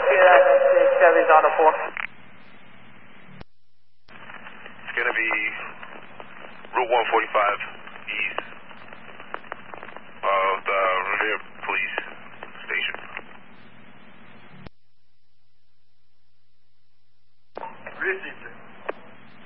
Chevy's Auto 4. It's going to be Route 145 east of the Revere Police Station. Richie